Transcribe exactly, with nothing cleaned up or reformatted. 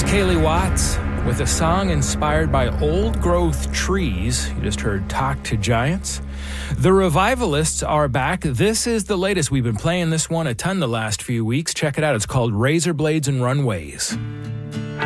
Kaylee Watts with a song inspired by old-growth trees. You just heard Talk to Giants. The Revivalists are back. This is the latest. We've been playing this one a ton the last few weeks. Check it out. It's called Razor Blades and Runways.